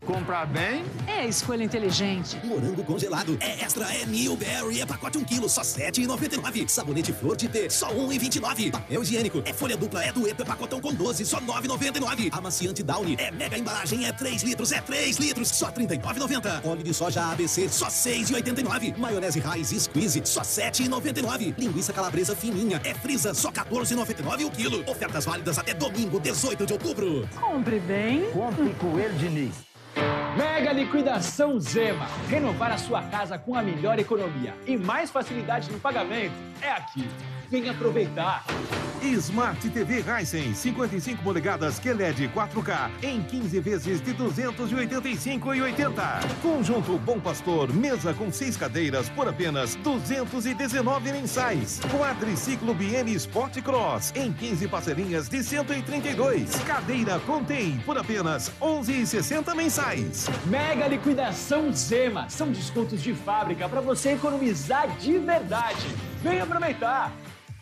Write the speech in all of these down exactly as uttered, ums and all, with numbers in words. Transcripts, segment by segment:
Comprar bem é escolha inteligente. Morango congelado é extra, é Newberry, é pacote um quilo, só sete reais e noventa e nove centavos. Sabonete Flor de T, só um real e vinte e nove centavos. Papel higiênico é folha dupla, é dueto, é pacotão com doze, só nove reais e noventa e nove centavos. Amaciante Downy é mega embalagem, é três litros, é três litros, só trinta e nove reais e noventa centavos. Óleo de soja A B C, só seis reais e oitenta e nove centavos. Maionese Raiz Squeeze, só sete reais e noventa e nove centavos. Linguiça calabresa fininha é Frisa, só quatorze reais e noventa e nove centavos o quilo. Ofertas válidas até domingo, dezoito de outubro. Compre bem. Compre com ele, Diniz. Mega liquidação Zema. Renovar a sua casa com a melhor economia e mais facilidade no pagamento é aqui. Venha aproveitar. Smart T V Hisense cinquenta e cinco polegadas Q L E D quatro K em quinze vezes de duzentos e oitenta e cinco reais e oitenta centavos. Conjunto Bom Pastor, mesa com seis cadeiras por apenas duzentos e dezenove reais mensais. Quadriciclo B M Sport Cross em quinze parcelinhas de cento e trinta e dois reais. Cadeira Contém por apenas onze reais e sessenta centavos mensais. Mega liquidação Zema. São descontos de fábrica para você economizar de verdade. Venha aproveitar.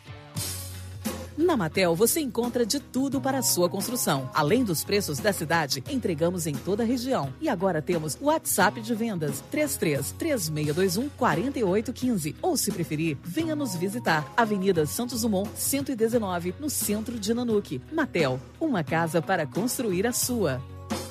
Na Matel, você encontra de tudo para a sua construção. Além dos preços da cidade, entregamos em toda a região. E agora temos o WhatsApp de vendas três três três seis dois um quatro oito um cinco. Ou, se preferir, venha nos visitar. Avenida Santos Dumont, cento e dezenove, no centro de Nanuque. Matel, uma casa para construir a sua.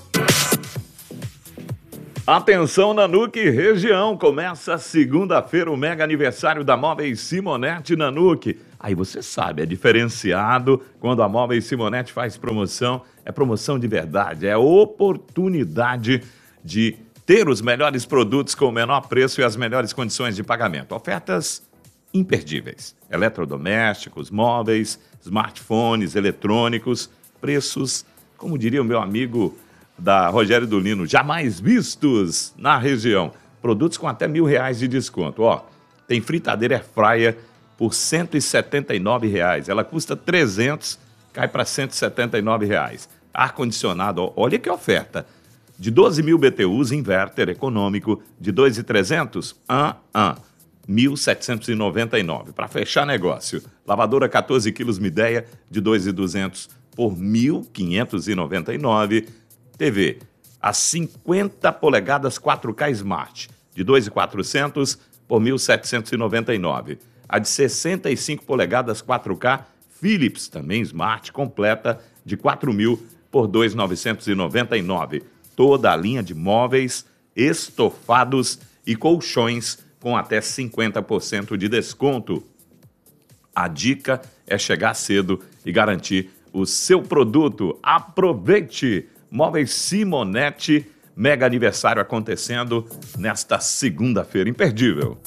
Atenção, Nanuque região, começa segunda-feira o mega aniversário da Móveis Simonetti Nanuque. Aí você sabe, é diferenciado quando a Móveis Simonetti faz promoção, é promoção de verdade, é oportunidade de ter os melhores produtos com o menor preço e as melhores condições de pagamento. Ofertas imperdíveis, eletrodomésticos, móveis, smartphones, eletrônicos, preços, como diria o meu amigo da Rogério do Lino, jamais vistos na região. Produtos com até mil reais de desconto. Ó, tem fritadeira air fryer por cento e setenta e nove reais. Ela custa trezentos, cai para cento e setenta e nove reais. Ar-condicionado, ó, olha que oferta. De doze mil B T Us, inverter econômico, de dois mil e trezentos, ah, ah, mil setecentos e noventa e nove. Para fechar negócio. Lavadora quatorze quilos Midea, de dois mil e duzentos por mil quinhentos e noventa e nove. T V, a cinquenta polegadas quatro K Smart, de dois mil e quatrocentos por mil setecentos e noventa e nove. A de sessenta e cinco polegadas quatro K Philips, também Smart, completa, de quatro mil por dois mil novecentos e noventa e nove. Toda a linha de móveis, estofados e colchões com até cinquenta por cento de desconto. A dica é chegar cedo e garantir o seu produto. Aproveite! Móveis Simonetti, mega aniversário acontecendo nesta segunda-feira imperdível.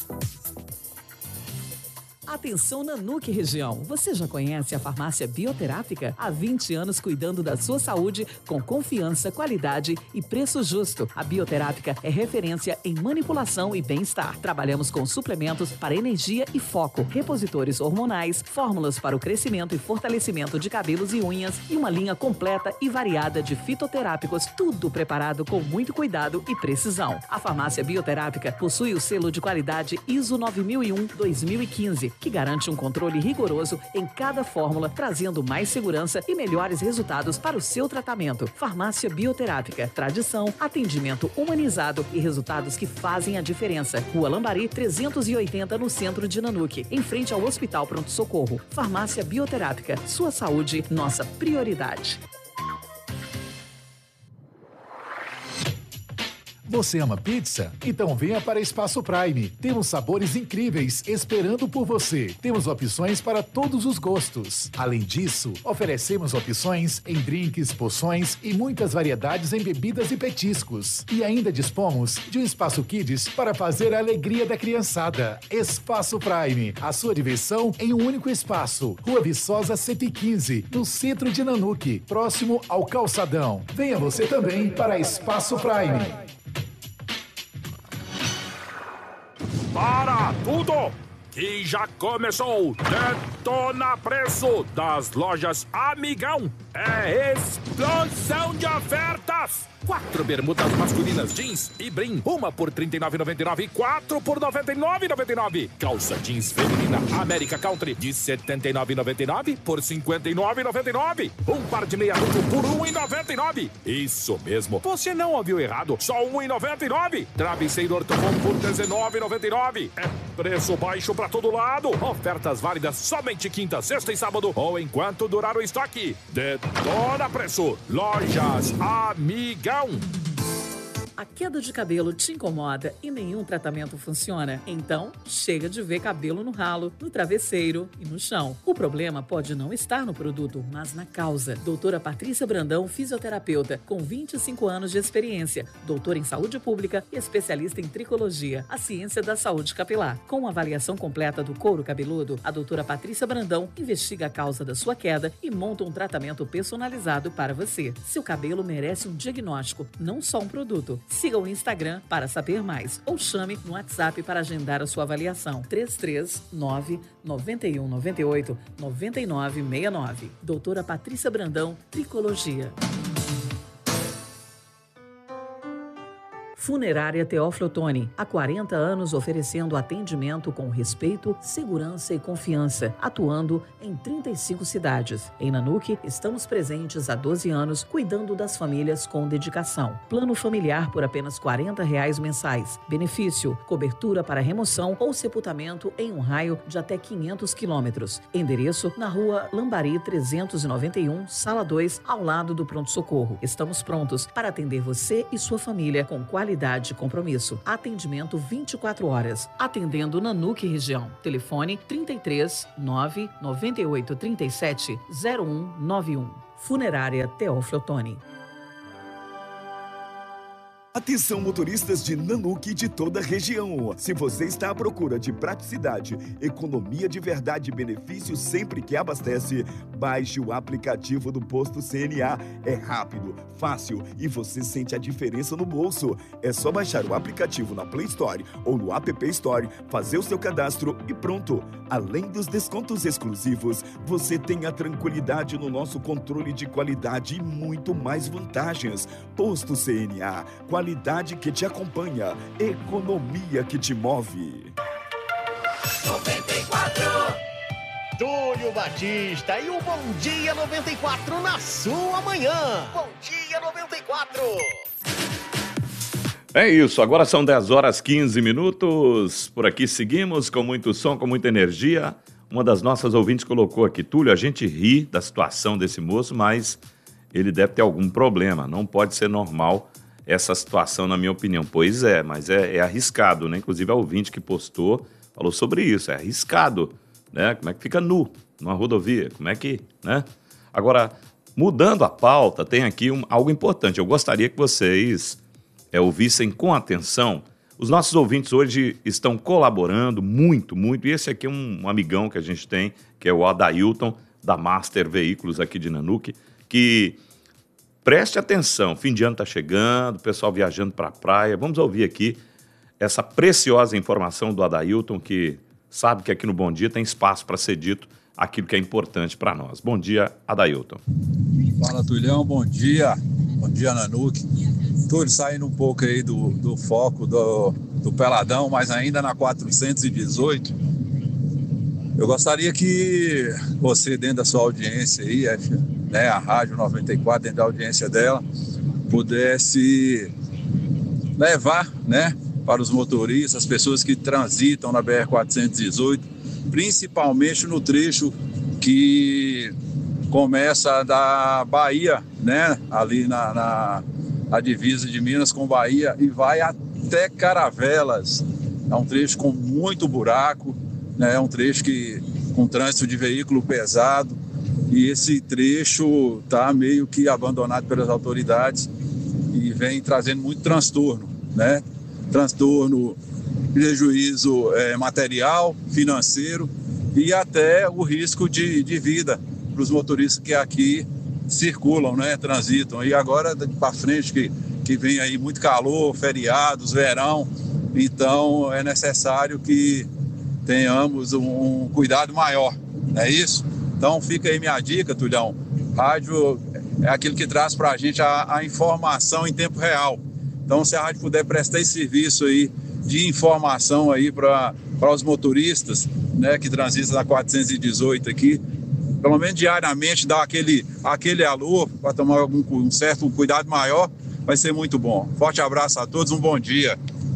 Atenção, Nanuque região. Você já conhece a farmácia Bioterápica? Há vinte anos cuidando da sua saúde com confiança, qualidade e preço justo. A Bioterápica é referência em manipulação e bem-estar. Trabalhamos com suplementos para energia e foco, repositores hormonais, fórmulas para o crescimento e fortalecimento de cabelos e unhas e uma linha completa e variada de fitoterápicos, tudo preparado com muito cuidado e precisão. A farmácia Bioterápica possui o selo de qualidade I S O nove mil e um dois mil e quinze, que garante um controle rigoroso em cada fórmula, trazendo mais segurança e melhores resultados para o seu tratamento. Farmácia Bioterápica, tradição, atendimento humanizado e resultados que fazem a diferença. Rua Lambari, trezentos e oitenta, no centro de Nanuque, em frente ao Hospital Pronto Socorro. Farmácia Bioterápica, sua saúde, nossa prioridade. Você ama pizza? Então venha para Espaço Prime. Temos sabores incríveis esperando por você. Temos opções para todos os gostos. Além disso, oferecemos opções em drinks, poções e muitas variedades em bebidas e petiscos. E ainda dispomos de um espaço Kids para fazer a alegria da criançada. Espaço Prime, a sua diversão em um único espaço. Rua Viçosa cento e quinze, no centro de Nanuque, próximo ao Calçadão. Venha você também para Espaço Prime. Para tudo! Que já começou! Detona Preço das lojas Amigão! É explosão de ofertas! bermudas. Quatro bermudas masculinas jeans e brim. Uma por trinta e nove reais e noventa e nove centavos e quatro por noventa e nove reais e noventa e nove centavos. Calça jeans feminina América Country de setenta e nove reais e noventa e nove centavos por cinquenta e nove reais e noventa e nove centavos. Um par de meia duplo por um real e noventa e nove centavos. Isso mesmo, você não ouviu errado. Só um real e noventa e nove centavos. Travesseiro Ortofon por dezenove reais e noventa e nove centavos. É preço baixo pra todo lado. Ofertas válidas somente quinta, sexta e sábado ou enquanto durar o estoque. Detona preço. Lojas Amigão. A queda de cabelo te incomoda e nenhum tratamento funciona? Então, chega de ver cabelo no ralo, no travesseiro e no chão. O problema pode não estar no produto, mas na causa. Doutora Patrícia Brandão, fisioterapeuta, com vinte e cinco anos de experiência, doutora em saúde pública e especialista em tricologia, a ciência da saúde capilar. Com uma avaliação completa do couro cabeludo, a doutora Patrícia Brandão investiga a causa da sua queda e monta um tratamento personalizado para você. Seu cabelo merece um diagnóstico, não só um produto. Siga o Instagram para saber mais ou chame no WhatsApp para agendar a sua avaliação. três três nove, nove um nove oito, nove nove seis nove. Doutora Patrícia Brandão, Tricologia. Funerária Teófilo Otoni, há quarenta anos oferecendo atendimento com respeito, segurança e confiança, atuando em trinta e cinco cidades. Em Nanuque, estamos presentes há doze anos, cuidando das famílias com dedicação. Plano familiar por apenas quarenta reais mensais. Benefício, cobertura para remoção ou sepultamento em um raio de até quinhentos quilômetros. Endereço na rua Lambari trezentos e noventa e um, sala dois, ao lado do pronto-socorro. Estamos prontos para atender você e sua família com qualidade e compromisso. Atendimento vinte e quatro horas. Atendendo Nanuque região. Telefone trinta e três, nove, noventa e oito, trinta e sete, zero um nove um. Funerária Teófilo Otoni. Atenção, motoristas de Nanuque e de toda a região. Se você está à procura de praticidade, economia de verdade e benefício sempre que abastece, baixe o aplicativo do Posto C N A. É rápido, fácil e você sente a diferença no bolso. É só baixar o aplicativo na Play Store ou no App Store, fazer o seu cadastro e pronto. Além dos descontos exclusivos, você tem a tranquilidade no nosso controle de qualidade e muito mais vantagens. Posto C N A, qualidade que te acompanha, economia que te move. noventa e quatro Túlio Batista e o Bom Dia noventa e quatro na sua manhã. Bom Dia noventa e quatro. É isso, agora são dez horas e quinze minutos. Por aqui seguimos com muito som, com muita energia. Uma das nossas ouvintes colocou aqui: Túlio, a gente ri da situação desse moço, mas ele deve ter algum problema. Não pode ser normal essa situação, na minha opinião. Pois é, mas é, é arriscado, né? Inclusive a ouvinte que postou falou sobre isso. É arriscado, né? Como é que fica nu numa rodovia? Como é que, né? Agora, mudando a pauta, tem aqui um, algo importante. Eu gostaria que vocês é, ouvissem com atenção. Os nossos ouvintes hoje estão colaborando muito, muito. E esse aqui é um, um amigão que a gente tem, que é o Adailton, da Master Veículos aqui de Nanuque, que... Preste atenção, fim de ano está chegando, o pessoal viajando para a praia. Vamos ouvir aqui essa preciosa informação do Adailton, que sabe que aqui no Bom Dia tem espaço para ser dito aquilo que é importante para nós. Bom dia, Adailton. Fala, Tulhão, bom dia. Bom dia, Nanuque. Túlio, saindo um pouco aí do, do foco do, do Peladão, mas ainda na quatrocentos e dezoito. Eu gostaria que você, dentro da sua audiência aí, né, a Rádio noventa e quatro, dentro da audiência dela, pudesse levar, né, para os motoristas, as pessoas que transitam na B R quatrocentos e dezoito, principalmente no trecho que começa da Bahia, né, ali na, na, na divisa de Minas com Bahia e vai até Caravelas. É um trecho com muito buraco, né, é um trecho que, com trânsito de veículo pesado, e esse trecho está meio que abandonado pelas autoridades e vem trazendo muito transtorno, né? Transtorno, prejuízo é, material, financeiro e até o risco de, de vida para os motoristas que aqui circulam, né? Transitam. E agora, para frente, que, que vem aí muito calor, feriados, verão, então é necessário que tenhamos um, um cuidado maior, não é isso? Então fica aí minha dica, Tulhão. Rádio é aquilo que traz para a gente a, a informação em tempo real. Então, se a rádio puder prestar esse serviço aí de informação aí para os motoristas, né, que transitam na quatrocentos e dezoito aqui, pelo menos diariamente dar aquele, aquele alô para tomar algum, um certo cuidado maior, vai ser muito bom. Forte abraço a todos, um bom dia.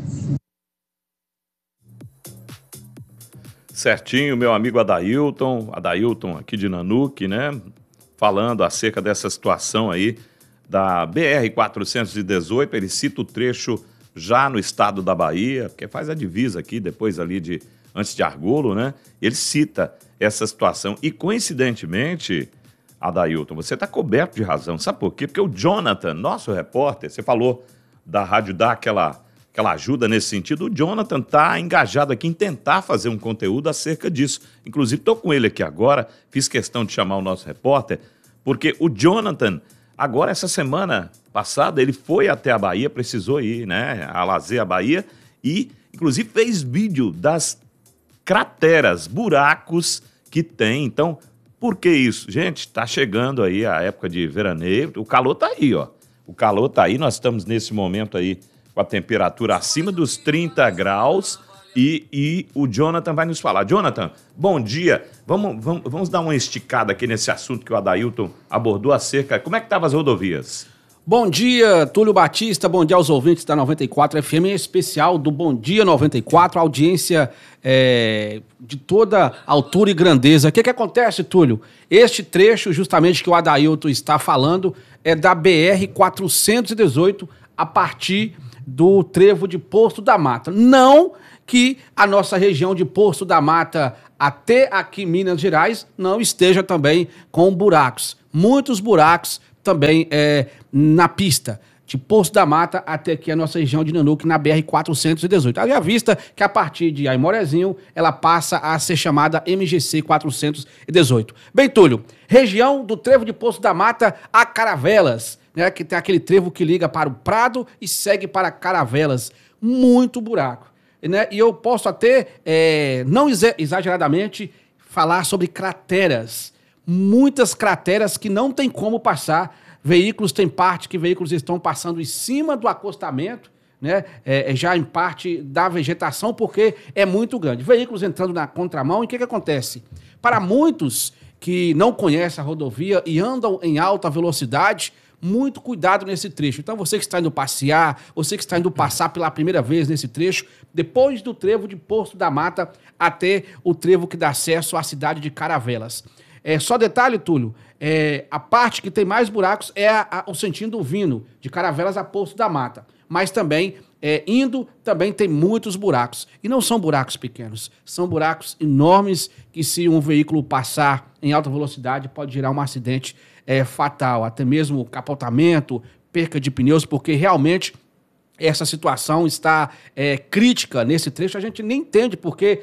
Certinho, meu amigo Adailton, Adailton aqui de Nanuque, né? Falando acerca dessa situação aí da B R quatrocentos e dezoito, ele cita o trecho já no estado da Bahia, porque faz a divisa aqui, depois ali de, antes de Argolo, né? Ele cita essa situação e, coincidentemente, Adailton, você está coberto de razão. Sabe por quê? Porque o Jonathan, nosso repórter, você falou da rádio dar aquela, aquela ajuda nesse sentido, o Jonathan está engajado aqui em tentar fazer um conteúdo acerca disso. Inclusive, estou com ele aqui agora, fiz questão de chamar o nosso repórter, porque o Jonathan, agora, essa semana passada, ele foi até a Bahia, precisou ir, né, a Lazer, a Bahia, e, inclusive, fez vídeo das crateras, buracos que tem. Então, por que isso? Gente, está chegando aí a época de veraneio, o calor está aí, ó. O calor está aí, nós estamos nesse momento aí com a temperatura acima dos trinta graus e, e o Jonathan vai nos falar. Jonathan, bom dia. Vamos, vamos, vamos dar uma esticada aqui nesse assunto que o Adailton abordou acerca. Como é que estavam as rodovias? Bom dia, Túlio Batista, bom dia aos ouvintes da noventa e quatro F M, em especial do Bom Dia noventa e quatro, audiência é, de toda altura e grandeza. O que que acontece, Túlio? Este trecho, justamente que o Adailton está falando, é da B R quatrocentos e dezoito, a partir do trevo de Poço da Mata. Não que a nossa região de Poço da Mata até aqui em Minas Gerais não esteja também com buracos. Muitos buracos também é, na pista, de Poço da Mata até aqui a nossa região de Nanuque, na B R quatrocentos e dezoito. Haja vista que a partir de Aimorezinho, ela passa a ser chamada M G C quatrocentos e dezoito. Bem, Túlio, região do trevo de Poço da Mata a Caravelas, né, que tem aquele trevo que liga para o Prado e segue para Caravelas. Muito buraco, né? E eu posso até, é, não exageradamente, falar sobre crateras. Muitas crateras que não tem como passar. Veículos, tem parte que veículos estão passando em cima do acostamento, né? É, já em parte da vegetação, porque é muito grande. Veículos entrando na contramão, e o que que acontece? Para muitos que não conhecem a rodovia e andam em alta velocidade, muito cuidado nesse trecho. Então, você que está indo passear, você que está indo passar pela primeira vez nesse trecho, depois do trevo de Poço da Mata até o trevo que dá acesso à cidade de Caravelas. É, só detalhe, Túlio, é, a parte que tem mais buracos é a, a, o sentido Vino, de Caravelas a Poço da Mata. Mas também, é, indo, também tem muitos buracos. E não são buracos pequenos, são buracos enormes que, se um veículo passar em alta velocidade, pode gerar um acidente é, fatal, até mesmo capotamento, perca de pneus, porque realmente essa situação está é, crítica nesse trecho. A gente nem entende porque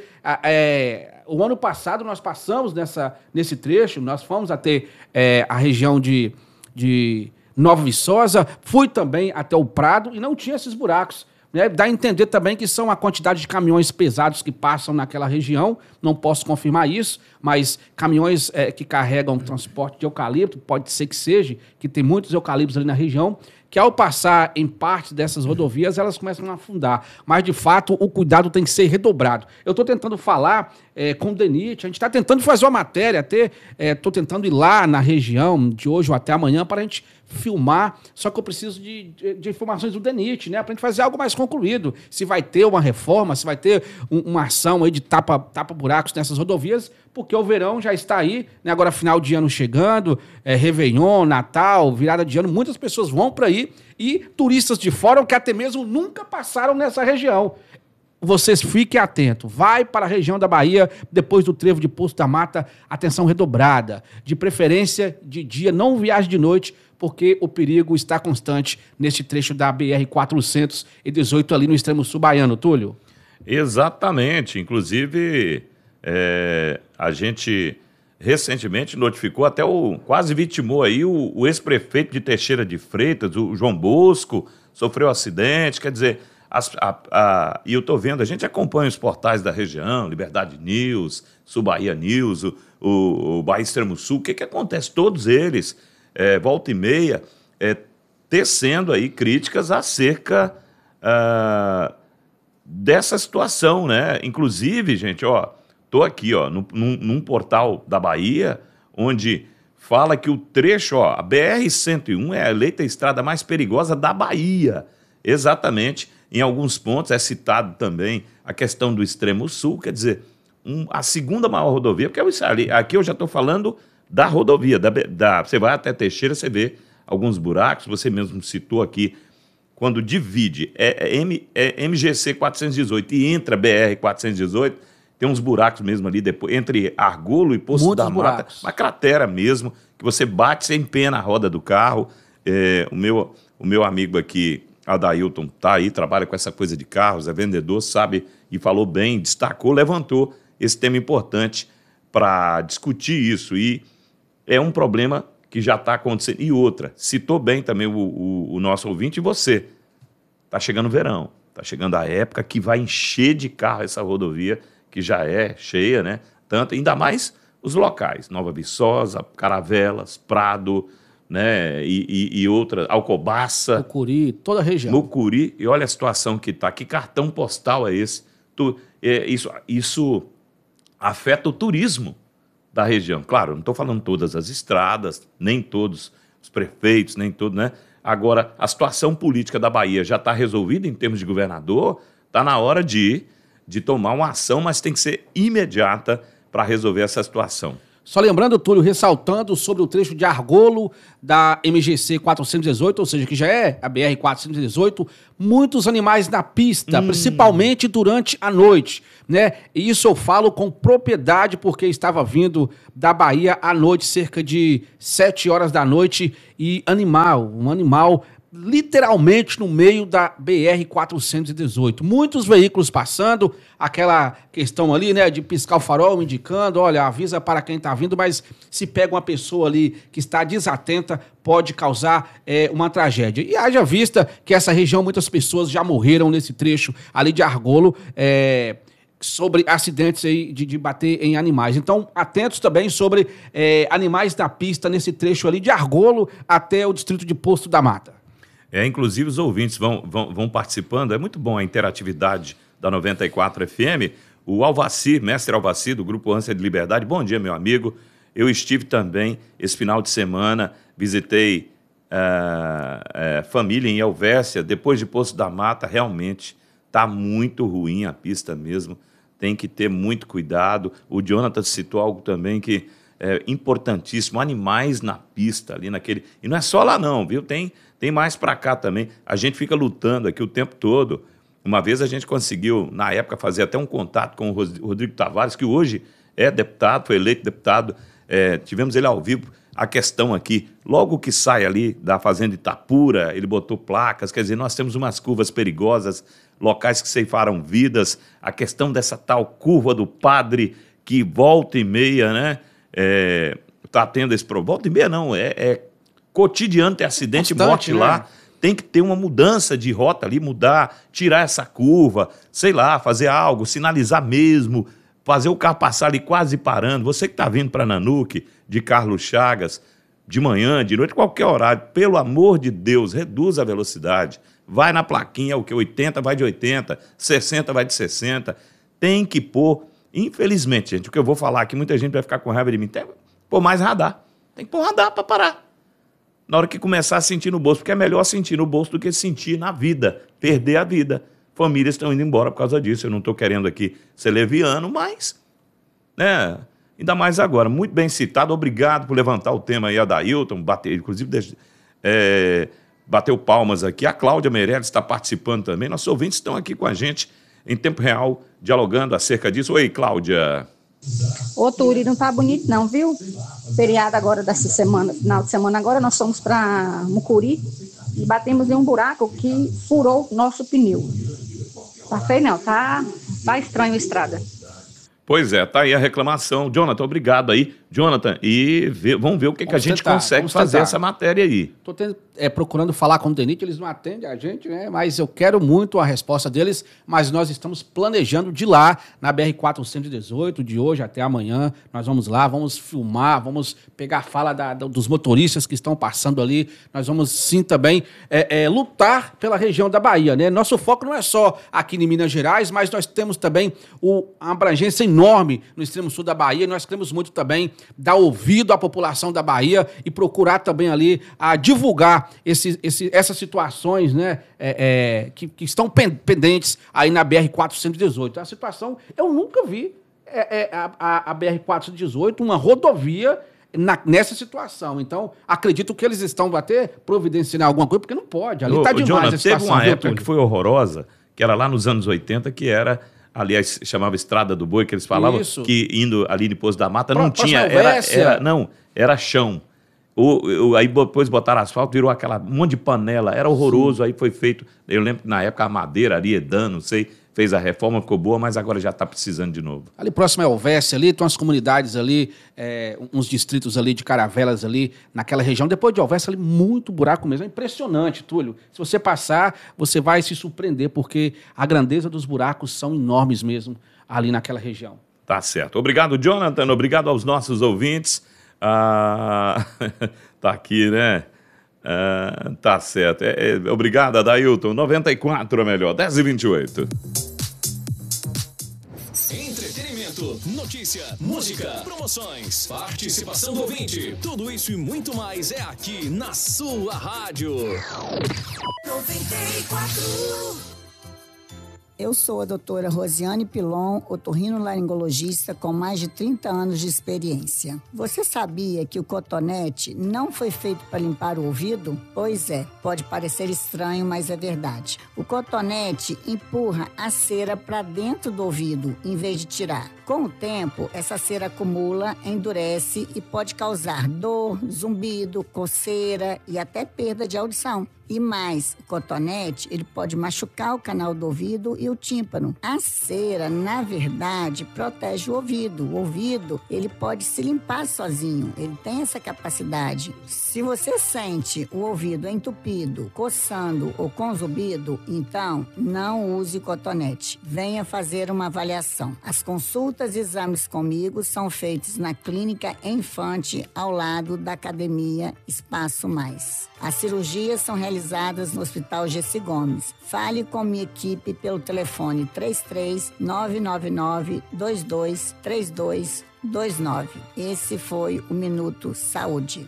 é, o ano passado nós passamos nessa, nesse trecho, nós fomos até é, a região de, de Nova Viçosa, fui também até o Prado e não tinha esses buracos. Né? Dá a entender também que são a quantidade de caminhões pesados que passam naquela região, não posso confirmar isso, mas caminhões é, que carregam transporte de eucalipto, pode ser que seja, que tem muitos eucaliptos ali na região, que ao passar em parte dessas rodovias, elas começam a afundar. Mas, de fato, o cuidado tem que ser redobrado. Eu estou tentando falar é, com o DENIT, a gente está tentando fazer uma matéria, até estou é, tentando ir lá na região de hoje ou até amanhã para a gente filmar, só que eu preciso de, de, de informações do DENIT, né, para a gente fazer algo mais concluído. Se vai ter uma reforma, se vai ter um, uma ação aí de tapa, tapa buracos nessas rodovias, porque o verão já está aí, né, agora final de ano chegando, é, Réveillon, Natal, virada de ano, muitas pessoas vão para aí e turistas de fora que até mesmo nunca passaram nessa região. Vocês fiquem atentos, vai para a região da Bahia, depois do trevo de Poço da Mata, atenção redobrada, de preferência de dia, não viaje de noite, porque o perigo está constante neste trecho da B R quatrocentos e dezoito ali no extremo sul baiano, Túlio. Exatamente, inclusive é, a gente recentemente notificou, até o quase vitimou aí o, o ex-prefeito de Teixeira de Freitas, o João Bosco, sofreu acidente, quer dizer, as, a, a, e eu estou vendo, a gente acompanha os portais da região, Liberdade News, Sul Bahia News, o, o, o Bahia Extremo Sul, o que que acontece? Todos eles é, volta e meia, é, tecendo aí críticas acerca uh, dessa situação, né? Inclusive, gente, ó, tô aqui, ó, num, num portal da Bahia, onde fala que o trecho, ó, a B R cento e um é a eleita estrada mais perigosa da Bahia. Exatamente, em alguns pontos é citado também a questão do extremo sul, quer dizer, um, a segunda maior rodovia, porque eu, ali, aqui eu já estou falando da rodovia, da, da, você vai até Teixeira, você vê alguns buracos, você mesmo citou aqui, quando divide é, é, M, é M G C quatrocentos e dezoito e entra B R quatrocentos e dezoito, tem uns buracos mesmo ali, depois, entre Argolo e Poço Muitos da buracos. Mata, uma cratera mesmo, que você bate, você empena a roda do carro. É, o, meu, o meu amigo aqui, Adailton, tá aí, trabalha com essa coisa de carros, é vendedor, sabe, e falou bem, destacou, levantou esse tema importante para discutir isso, e é um problema que já está acontecendo. E outra, citou bem também o, o, o nosso ouvinte, e você, está chegando o verão, está chegando a época que vai encher de carro essa rodovia, que já é cheia, né? Tanto, ainda mais os locais, Nova Viçosa, Caravelas, Prado, né? E, e, e outra, Alcobaça. Mucuri, toda a região. Mucuri, e olha a situação que está, que cartão postal é esse? Tu, é, isso, isso afeta o turismo da região. Claro, não estou falando todas as estradas, nem todos os prefeitos, nem todos, né? Agora, a situação política da Bahia já está resolvida em termos de governador, está na hora de, de tomar uma ação, mas tem que ser imediata para resolver essa situação. Só lembrando, Túlio, ressaltando sobre o trecho de Argolo da M G C quatrocentos e dezoito, ou seja, que já é a B R quatrocentos e dezoito, muitos animais na pista, hum. principalmente durante a noite, né? E isso eu falo com propriedade porque estava vindo da Bahia à noite, cerca de sete horas da noite, e animal, um animal literalmente no meio da B R quatrocentos e dezoito. Muitos veículos passando, aquela questão ali, né, de piscar o farol, indicando, olha, avisa para quem está vindo, mas se pega uma pessoa ali que está desatenta, pode causar é, uma tragédia. E haja vista que essa região, muitas pessoas já morreram nesse trecho ali de Argolo, é, sobre acidentes aí de, de bater em animais. Então, atentos também sobre é, animais na pista nesse trecho ali de Argolo até o distrito de Poço da Mata. É, inclusive os ouvintes vão, vão, vão participando, é muito bom a interatividade da noventa e quatro F M. O Alvaci, mestre Alvaci, do Grupo Ânsia de Liberdade, bom dia, meu amigo. Eu estive também esse final de semana, visitei uh, uh, família em Elvésia, depois de Poço da Mata, realmente está muito ruim a pista mesmo, tem que ter muito cuidado. O Jonathan citou algo também que é importantíssimo, animais na pista ali naquele... E não é só lá não, viu? Tem... Tem mais para cá também. A gente fica lutando aqui o tempo todo. Uma vez a gente conseguiu, na época, fazer até um contato com o Rodrigo Tavares, que hoje é deputado, foi eleito deputado. É, tivemos ele ao vivo. A questão aqui, logo que sai ali da Fazenda Itapura, ele botou placas. Quer dizer, nós temos umas curvas perigosas, locais que ceifaram vidas. A questão dessa tal curva do padre, que volta e meia, né? Está é, tendo esse problema. Volta e meia não, é... é cotidiano, ter acidente, Bastante, morte né? lá, tem que ter uma mudança de rota ali, mudar, tirar essa curva, sei lá, fazer algo, sinalizar mesmo, fazer o carro passar ali quase parando. Você que está vindo para Nanuque, de Carlos Chagas, de manhã, de noite, qualquer horário, pelo amor de Deus, reduz a velocidade, vai na plaquinha, o que, oitenta vai de oitenta, sessenta vai de sessenta, tem que pôr, infelizmente, gente, o que eu vou falar aqui, muita gente vai ficar com raiva de mim, tem que pôr mais radar, tem que pôr radar para parar. Na hora que começar a sentir no bolso, porque é melhor sentir no bolso do que sentir na vida, perder a vida. Famílias estão indo embora por causa disso. Eu não estou querendo aqui ser leviano, mas, né, ainda mais agora. Muito bem citado, obrigado por levantar o tema aí, Adailton, bater, inclusive é, bateu palmas aqui. A Cláudia Meirelles está participando também. Nossos ouvintes estão aqui com a gente em tempo real, dialogando acerca disso. Oi, Cláudia. Ô, Turi, não tá bonito não, viu? Feriado agora dessa semana, final de semana agora, nós fomos para Mucuri e batemos em um buraco que furou nosso pneu. Tá feio não, tá, tá estranho a estrada. Pois é, tá aí a reclamação. Jonathan, obrigado aí. Jonathan, e vê, vamos ver o que, que a gente tentar, consegue fazer tentar. essa matéria aí. Estou é, procurando falar com o DENIT, eles não atendem a gente, né? Mas eu quero muito a resposta deles, mas nós estamos planejando de lá, na B R quatrocentos e dezoito, de hoje até amanhã, nós vamos lá, vamos filmar, vamos pegar a fala da, da, dos motoristas que estão passando ali, nós vamos sim também é, é, lutar pela região da Bahia, né? Nosso foco não é só aqui em Minas Gerais, mas nós temos também o, a abrangência enorme no extremo sul da Bahia, nós queremos muito também dar ouvido à população da Bahia e procurar também ali a divulgar esse, esse, essas situações, né, é, é, que, que estão pendentes aí na B R quatrocentos e dezoito. A situação, eu nunca vi é, é, a, a B R quatrocentos e dezoito, uma rodovia na, nessa situação. Então, acredito que eles estão até providenciando alguma coisa, porque não pode. Ali está demais Jonathan, a situação. teve uma viu, época Túlio? que foi horrorosa, que era lá nos anos oitenta, que era... Aliás, chamava Estrada do Boi, que eles falavam Isso. que indo ali de Poço da Mata não Pra- tinha, próxima era, Alvécia. era, não, era chão. O, o- aí depois botaram asfalto, virou aquela um monte de panela, era horroroso, aí foi feito, eu lembro que na época a Madeira ali, Edan, não sei, fez a reforma, ficou boa, mas agora já está precisando de novo. Ali próximo a Elvésia, ali, tem umas comunidades ali, é, uns distritos ali de Caravelas ali, naquela região. Depois de Elvésia, ali, muito buraco mesmo. É impressionante, Túlio. Se você passar, você vai se surpreender, porque a grandeza dos buracos são enormes mesmo ali naquela região. Tá certo. Obrigado, Jonathan, obrigado aos nossos ouvintes. Ah, tá aqui, né? Ah, tá certo. É, é, obrigado, Adailton. noventa e quatro é melhor, dez e vinte e oito. Entretenimento, notícia, música, promoções, participação do ouvinte. Tudo isso e muito mais é aqui na sua rádio. noventa e quatro. Eu sou a doutora Rosiane Pilon, otorrinolaringologista com mais de trinta anos de experiência. Você sabia que o cotonete não foi feito para limpar o ouvido? Pois é, pode parecer estranho, mas é verdade. O cotonete empurra a cera para dentro do ouvido, em vez de tirar. Com o tempo, essa cera acumula, endurece e pode causar dor, zumbido, coceira e até perda de audição. E mais, o cotonete, ele pode machucar o canal do ouvido e o tímpano. A cera, na verdade, protege o ouvido. O ouvido, ele pode se limpar sozinho. Ele tem essa capacidade. Se você sente o ouvido entupido, coçando ou com zumbido, então não use cotonete. Venha fazer uma avaliação. As consultas e exames comigo são feitos na Clínica Infante, ao lado da Academia Espaço Mais. As cirurgias são realizadas no Hospital Gessi Gomes. Fale com minha equipe pelo telefone três três nove nove nove, dois dois três dois dois nove. Esse foi o Minuto Saúde.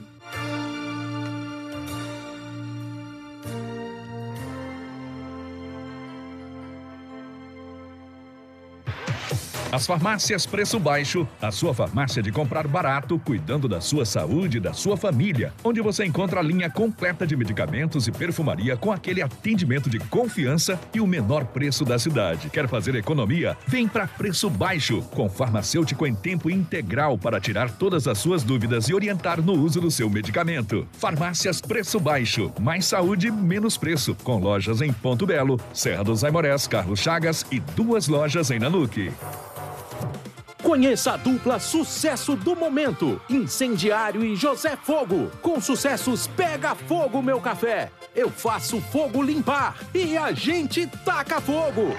As farmácias Preço Baixo, a sua farmácia de comprar barato, cuidando da sua saúde e da sua família, onde você encontra a linha completa de medicamentos e perfumaria com aquele atendimento de confiança e o menor preço da cidade. Quer fazer economia? Vem para Preço Baixo, com farmacêutico em tempo integral para tirar todas as suas dúvidas e orientar no uso do seu medicamento. Farmácias Preço Baixo, mais saúde, menos preço, com lojas em Ponto Belo, Serra dos Aimorés, Carlos Chagas e duas lojas em Nanuque. Conheça a dupla sucesso do momento, Incendiário e José Fogo. Com sucessos Pega Fogo Meu Café, Eu Faço Fogo Limpar e A Gente Taca Fogo.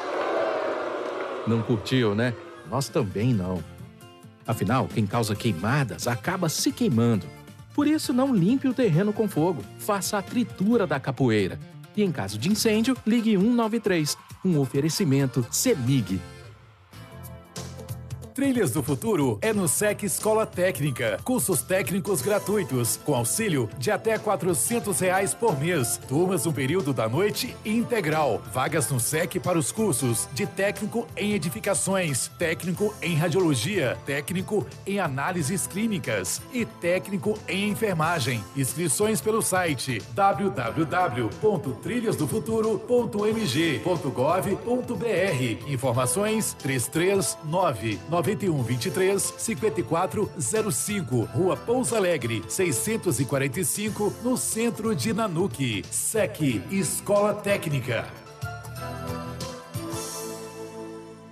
Não curtiu, né? Nós também não. Afinal, quem causa queimadas acaba se queimando. Por isso, não limpe o terreno com fogo. Faça a tritura da capoeira. E em caso de incêndio, ligue um nove três. Um oferecimento CEMIG. Trilhas do Futuro é no SEC Escola Técnica. Cursos técnicos gratuitos, com auxílio de até quatrocentos reais por mês. Turmas no período da noite integral. Vagas no SEC para os cursos de técnico em edificações, técnico em radiologia, técnico em análises clínicas e técnico em enfermagem. Inscrições pelo site w w w ponto trilhas do futuro ponto m g ponto gov ponto b r. Informações três três nove nove um dois três cinco quatro zero cinco, Rua Pouso Alegre, seiscentos e quarenta e cinco, no centro de Nanuque. SEC Escola Técnica. É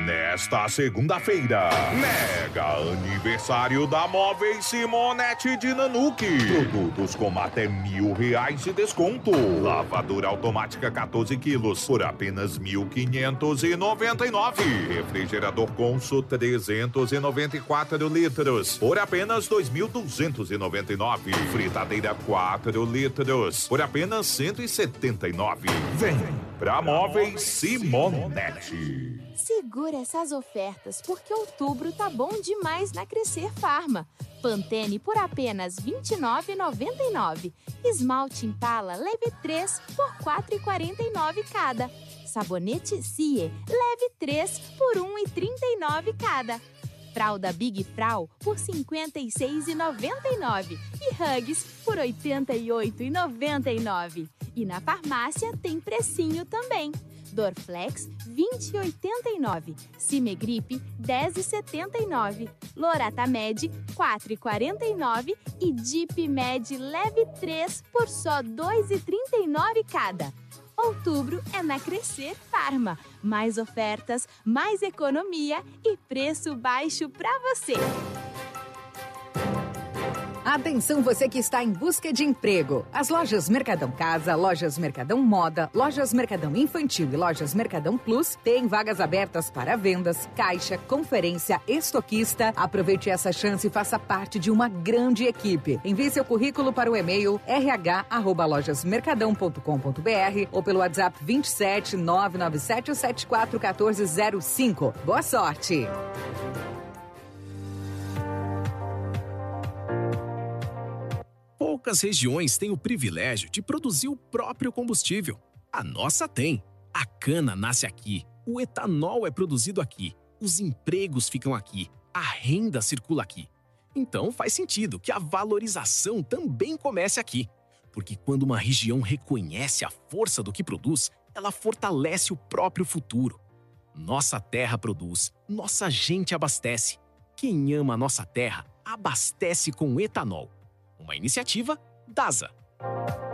Nesta segunda-feira, mega aniversário da Móveis Simonetti de Nanuque. Produtos com até mil reais de desconto. Lavadora automática quatorze quilos por apenas mil quinhentos e noventa e nove. Refrigerador Consul trezentos e noventa e quatro litros por apenas dois mil duzentos e noventa e nove. Fritadeira quatro litros por apenas cento e setenta e nove. Vem pra Móveis Simonetti. Segura essas ofertas, porque outubro tá bom demais na Crescer Farma. Pantene por apenas vinte e nove reais e noventa e nove centavos. Esmalte Impala leve três por quatro reais e quarenta e nove centavos cada. Sabonete Sie leve três por um real e trinta e nove centavos cada. Fralda Big Frau por cinquenta e seis reais e noventa e nove centavos. E Huggies por oitenta e oito reais e noventa e nove centavos. E na farmácia tem precinho também. Dorflex, vinte reais e oitenta e nove centavos. Cimegripe, dez reais e setenta e nove centavos. Loratamed, quatro reais e quarenta e nove centavos. E Dipmed Leve três por só dois reais e trinta e nove centavos cada. Outubro é na Crescer Farma. Mais ofertas, mais economia e preço baixo para você. Atenção você que está em busca de emprego. As lojas Mercadão Casa, lojas Mercadão Moda, lojas Mercadão Infantil e lojas Mercadão Plus têm vagas abertas para vendas, caixa, conferência, estoquista. Aproveite essa chance e faça parte de uma grande equipe. Envie seu currículo para o e-mail r h arroba lojas mercadão ponto com ponto b r ou pelo WhatsApp vinte e sete, nove nove sete, sete quatro um quatro zero cinco. Boa sorte! Poucas regiões têm o privilégio de produzir o próprio combustível. A nossa tem. A cana nasce aqui, o etanol é produzido aqui, os empregos ficam aqui, a renda circula aqui. Então faz sentido que a valorização também comece aqui. Porque quando uma região reconhece a força do que produz, ela fortalece o próprio futuro. Nossa terra produz, nossa gente abastece. Quem ama a nossa terra, abastece com etanol. Uma iniciativa DASA.